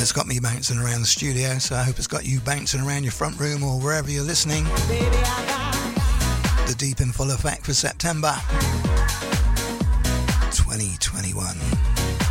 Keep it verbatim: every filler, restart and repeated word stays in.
It's got me bouncing around the studio, so I hope it's got you bouncing around your front room or wherever you're listening. The Deep in Full Effect for September twenty twenty-one.